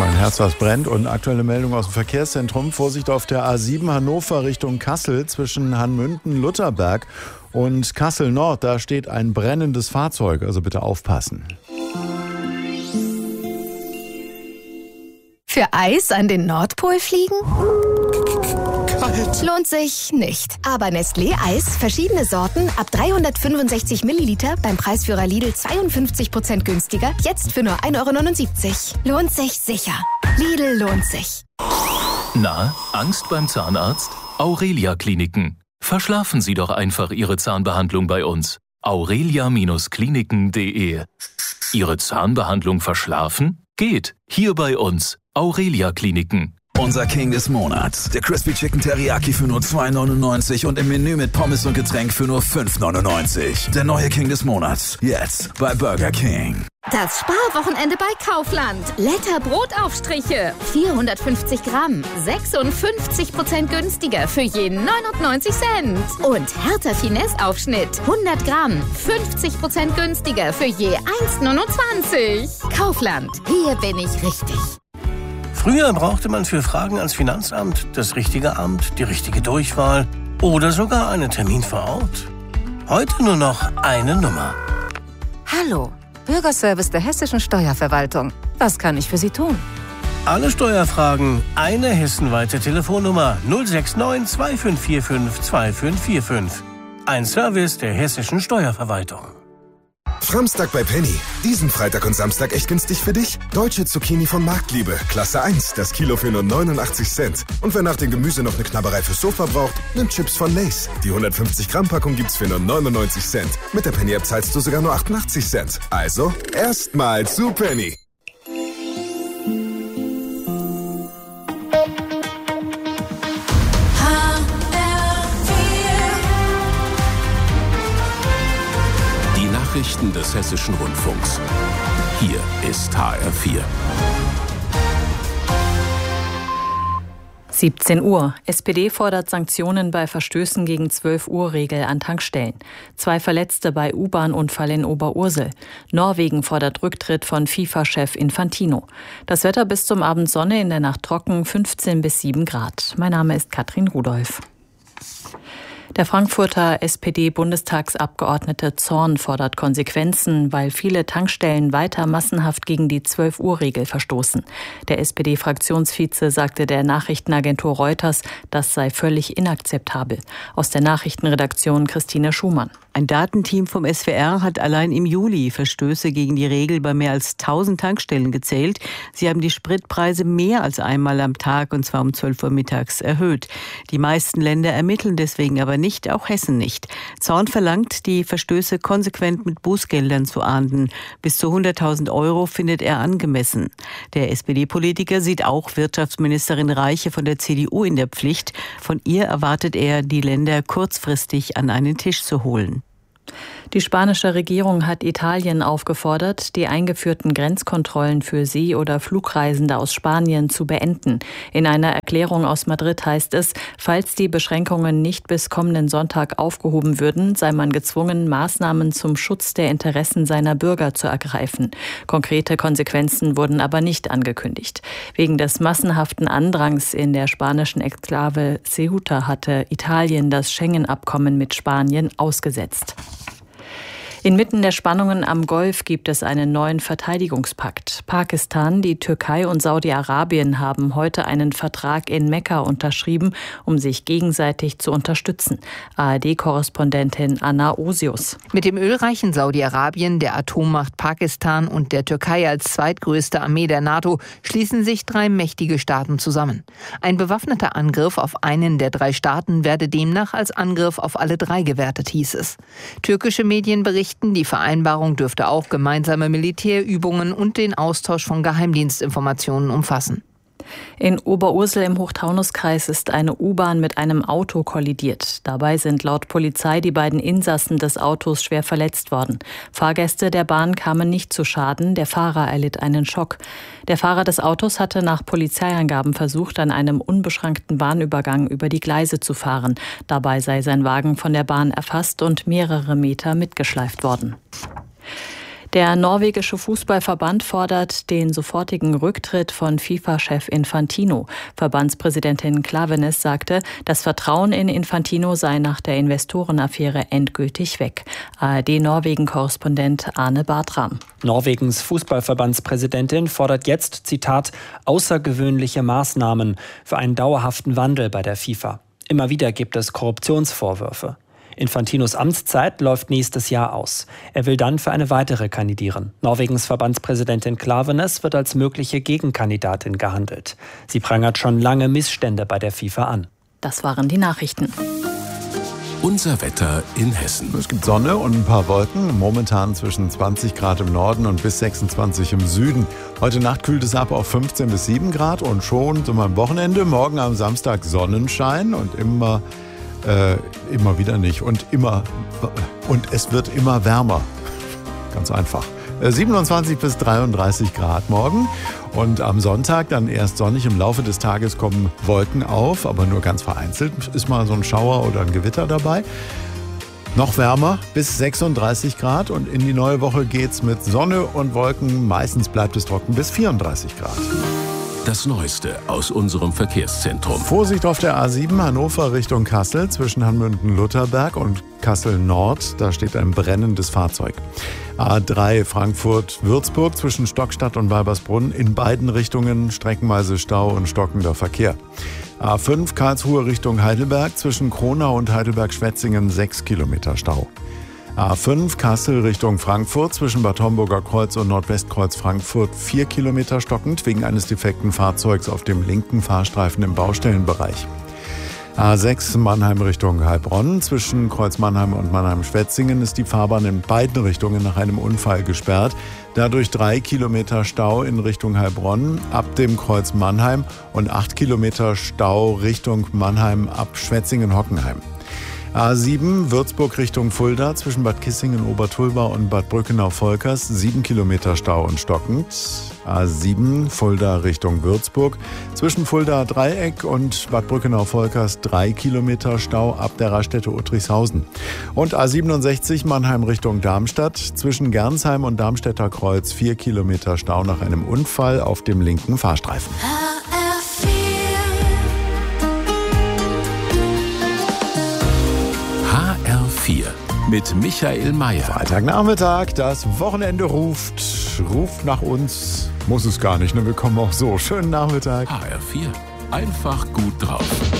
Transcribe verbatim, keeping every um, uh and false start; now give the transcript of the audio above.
Mein Herz, was brennt. Und aktuelle Meldung aus dem Verkehrszentrum. Vorsicht auf der A sieben Hannover Richtung Kassel zwischen Hanmünden-Lutherberg und Kassel-Nord. Da steht ein brennendes Fahrzeug, also bitte aufpassen. Für Eis an den Nordpol fliegen? Kalt. Lohnt sich nicht. Aber Nestlé Eis, verschiedene Sorten, ab dreihundertfünfundsechzig Milliliter, beim Preisführer Lidl zweiundfünfzig Prozent günstiger, jetzt für nur ein Euro neunundsiebzig. Lohnt sich sicher. Lidl lohnt sich. Na, Angst beim Zahnarzt? Aurelia Kliniken. Verschlafen Sie doch einfach Ihre Zahnbehandlung bei uns. aurelia Kliniken punkt de. Ihre Zahnbehandlung verschlafen? Geht. Hier bei uns. Aurelia Kliniken. Unser King des Monats. Der Crispy Chicken Teriyaki für nur zwei neunundneunzig und im Menü mit Pommes und Getränk für nur fünf neunundneunzig. Der neue King des Monats. Jetzt bei Burger King. Das Sparwochenende bei Kaufland. Letter Brotaufstriche. vierhundertfünfzig Gramm. sechsundfünfzig Prozent günstiger für je neunundneunzig Cent. Und Hertha Finesse Aufschnitt. hundert Gramm. fünfzig Prozent günstiger für je eins neunundzwanzig. Kaufland. Hier bin ich richtig. Früher brauchte man für Fragen ans Finanzamt das richtige Amt, die richtige Durchwahl oder sogar einen Termin vor Ort. Heute nur noch eine Nummer. Hallo, Bürgerservice der Hessischen Steuerverwaltung. Was kann ich für Sie tun? Alle Steuerfragen, eine hessenweite Telefonnummer null sechs neun zwei fünf vier fünf zwei fünf vier fünf. Ein Service der Hessischen Steuerverwaltung. Framstag bei Penny. Diesen Freitag und Samstag echt günstig für dich. Deutsche Zucchini von Marktliebe. Klasse eins. Das Kilo für nur neunundachtzig Cent. Und wer nach dem Gemüse noch eine Knabberei fürs Sofa braucht, nimmt Chips von Lay's. Die hundertfünfzig Gramm Packung gibt's für nur neunundneunzig Cent. Mit der Penny App zahlst du sogar nur achtundachtzig Cent. Also, erstmal zu Penny. Nachrichten des Hessischen Rundfunks. Hier ist H R vier. siebzehn Uhr. S P D fordert Sanktionen bei Verstößen gegen zwölf Uhr Regel an Tankstellen. Zwei Verletzte bei U-Bahn-Unfall in Oberursel. Norwegen fordert Rücktritt von FIFA-Chef Infantino. Das Wetter bis zum Abend Sonne, in der Nacht trocken, fünfzehn bis sieben Grad. Mein Name ist Katrin Rudolph. Der Frankfurter S P D-Bundestagsabgeordnete Zorn fordert Konsequenzen, weil viele Tankstellen weiter massenhaft gegen die zwölf Uhr Regel verstoßen. Der S P D-Fraktionsvize sagte der Nachrichtenagentur Reuters, das sei völlig inakzeptabel. Aus der Nachrichtenredaktion Christine Schumann. Ein Datenteam vom S W R hat allein im Juli Verstöße gegen die Regel bei mehr als tausend Tankstellen gezählt. Sie haben die Spritpreise mehr als einmal am Tag, und zwar um zwölf Uhr mittags, erhöht. Die meisten Länder ermitteln deswegen aber nicht, auch Hessen nicht. Zorn verlangt, die Verstöße konsequent mit Bußgeldern zu ahnden. Bis zu hunderttausend Euro findet er angemessen. Der S P D-Politiker sieht auch Wirtschaftsministerin Reiche von der C D U in der Pflicht. Von ihr erwartet er, die Länder kurzfristig an einen Tisch zu holen. Die spanische Regierung hat Italien aufgefordert, die eingeführten Grenzkontrollen für See- oder Flugreisende aus Spanien zu beenden. In einer Erklärung aus Madrid heißt es, falls die Beschränkungen nicht bis kommenden Sonntag aufgehoben würden, sei man gezwungen, Maßnahmen zum Schutz der Interessen seiner Bürger zu ergreifen. Konkrete Konsequenzen wurden aber nicht angekündigt. Wegen des massenhaften Andrangs in der spanischen Exklave Ceuta hatte Italien das Schengen-Abkommen mit Spanien ausgesetzt. Inmitten der Spannungen am Golf gibt es einen neuen Verteidigungspakt. Pakistan, die Türkei und Saudi-Arabien haben heute einen Vertrag in Mekka unterschrieben, um sich gegenseitig zu unterstützen. A R D-Korrespondentin Anna Osius. Mit dem ölreichen Saudi-Arabien, der Atommacht Pakistan und der Türkei als zweitgrößte Armee der NATO schließen sich drei mächtige Staaten zusammen. Ein bewaffneter Angriff auf einen der drei Staaten werde demnach als Angriff auf alle drei gewertet, hieß es. Türkische Medien berichten, die Vereinbarung dürfte auch gemeinsame Militärübungen und den Austausch von Geheimdienstinformationen umfassen. In Oberursel im Hochtaunuskreis ist eine U-Bahn mit einem Auto kollidiert. Dabei sind laut Polizei die beiden Insassen des Autos schwer verletzt worden. Fahrgäste der Bahn kamen nicht zu Schaden, der Fahrer erlitt einen Schock. Der Fahrer des Autos hatte nach Polizeiangaben versucht, an einem unbeschrankten Bahnübergang über die Gleise zu fahren. Dabei sei sein Wagen von der Bahn erfasst und mehrere Meter mitgeschleift worden. Der norwegische Fußballverband fordert den sofortigen Rücktritt von FIFA-Chef Infantino. Verbandspräsidentin Klaveness sagte, das Vertrauen in Infantino sei nach der Investorenaffäre endgültig weg. A R D-Norwegen-Korrespondent Arne Bartram. Norwegens Fußballverbandspräsidentin fordert jetzt, Zitat, außergewöhnliche Maßnahmen für einen dauerhaften Wandel bei der FIFA. Immer wieder gibt es Korruptionsvorwürfe. Infantinos Amtszeit läuft nächstes Jahr aus. Er will dann für eine weitere kandidieren. Norwegens Verbandspräsidentin Klaveness wird als mögliche Gegenkandidatin gehandelt. Sie prangert schon lange Missstände bei der FIFA an. Das waren die Nachrichten. Unser Wetter in Hessen. Es gibt Sonne und ein paar Wolken. Momentan zwischen zwanzig Grad im Norden und bis sechsundzwanzig im Süden. Heute Nacht kühlt es ab auf fünfzehn bis sieben Grad und schon sind wir am Wochenende. Morgen am Samstag Sonnenschein und immer, äh, immer wieder nicht. Und immer, und es wird immer wärmer. Ganz einfach. siebenundzwanzig bis dreiunddreißig Grad morgen. Und am Sonntag dann erst sonnig. Im Laufe des Tages kommen Wolken auf, aber nur ganz vereinzelt. Ist mal so ein Schauer oder ein Gewitter dabei. Noch wärmer bis sechsunddreißig Grad. Und in die neue Woche geht's mit Sonne und Wolken. Meistens bleibt es trocken bis vierunddreißig Grad. Das Neueste aus unserem Verkehrszentrum. Vorsicht auf der A sieben Hannover Richtung Kassel zwischen Hanmünden-Lutherberg und Kassel-Nord. Da steht ein brennendes Fahrzeug. A drei Frankfurt-Würzburg zwischen Stockstadt und Weibersbrunn. In beiden Richtungen streckenweise Stau und stockender Verkehr. A fünf Karlsruhe Richtung Heidelberg zwischen Kronau und Heidelberg-Schwetzingen sechs Kilometer Stau. A fünf Kassel Richtung Frankfurt zwischen Bad Homburger Kreuz und Nordwestkreuz Frankfurt vier Kilometer stockend wegen eines defekten Fahrzeugs auf dem linken Fahrstreifen im Baustellenbereich. A sechs Mannheim Richtung Heilbronn. Zwischen Kreuz Mannheim und Mannheim-Schwetzingen ist die Fahrbahn in beiden Richtungen nach einem Unfall gesperrt. Dadurch drei Kilometer Stau in Richtung Heilbronn ab dem Kreuz Mannheim und acht Kilometer Stau Richtung Mannheim ab Schwetzingen-Hockenheim. A sieben Würzburg Richtung Fulda zwischen Bad Kissingen, Obertulba und Bad Brückenau-Volkers sieben Kilometer Stau und stockend. A sieben Fulda Richtung Würzburg zwischen Fulda Dreieck und Bad Brückenau-Volkers drei Kilometer Stau ab der Raststätte Uttrichshausen. Und A siebenundsechzig Mannheim Richtung Darmstadt zwischen Gernsheim und Darmstädter Kreuz vier Kilometer Stau nach einem Unfall auf dem linken Fahrstreifen. H R vier mit Michael Mayer. Freitagnachmittag, das Wochenende ruft, ruft nach uns. Muss es gar nicht, ne? Wir kommen auch so. Schönen Nachmittag. H R vier, einfach gut drauf.